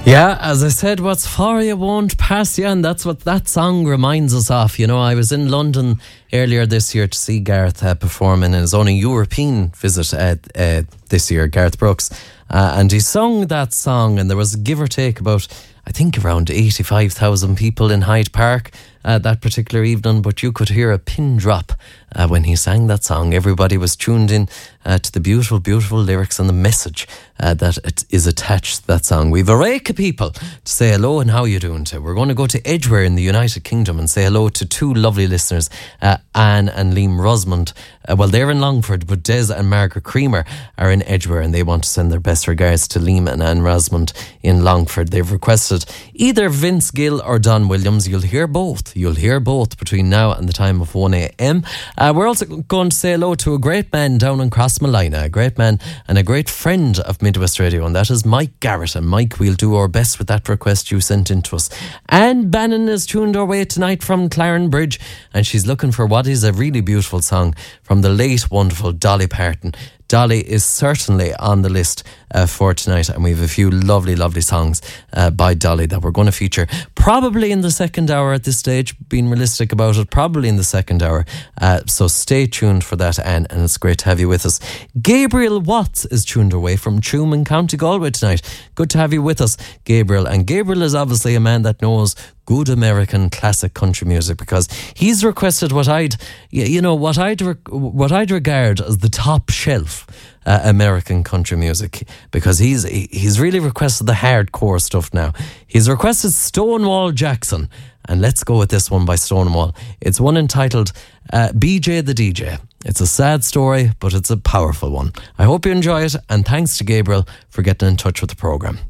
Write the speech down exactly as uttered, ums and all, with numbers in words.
Yeah, as I said, what's for you won't pass you, and that's what that song reminds us of. You know, I was in London earlier this year to see Gareth uh, perform in his only European visit uh, uh, this year, Gareth Brooks, uh, and he sung that song, and there was give or take about, I think, around eighty-five thousand people in Hyde Park uh, that particular evening, but you could hear a pin drop uh, when he sang that song. Everybody was tuned in uh, to the beautiful, beautiful lyrics and the message uh, that it is attached to that song. We've a rake of people to say hello and how you doing to. We're going to go to Edgware in the United Kingdom and say hello to two lovely listeners, uh, Anne and Liam Rosamond. Uh, well, they're in Longford, but Des and Margaret Creamer are in Edgware, and they want to send their best regards to Liam and Anne Rosamond in Longford. They've requested either Vince Gill or Don Williams. You'll hear both. You'll hear both between now and the time of one a.m. Uh, we're also going to say hello to a great man down in Crossmalina, a great man and a great friend of Midwest Radio, and that is Mike Garrett. And Mike, we'll do our best with that request you sent in to us. Anne Bannon is tuned our way tonight from Clarenbridge, and she's looking for what is a really beautiful song from the late, wonderful Dolly Parton. Dolly is certainly on the list uh, for tonight, and we have a few lovely, lovely songs uh, by Dolly that we're going to feature probably in the second hour at this stage, being realistic about it, probably in the second hour. Uh, so stay tuned for that, Anne, and it's great to have you with us. Gabriel Watts is tuned away from Tuam in County Galway tonight. Good to have you with us, Gabriel. And Gabriel is obviously a man that knows good American classic country music, because he's requested what I'd, you know, what I'd, what I'd regard as the top shelf uh, American country music, because he's he's really requested the hardcore stuff now. He's requested Stonewall Jackson, and let's go with this one by Stonewall. It's one entitled uh, B J the D J. It's a sad story, but it's a powerful one. I hope you enjoy it, and thanks to Gabriel for getting in touch with the programme.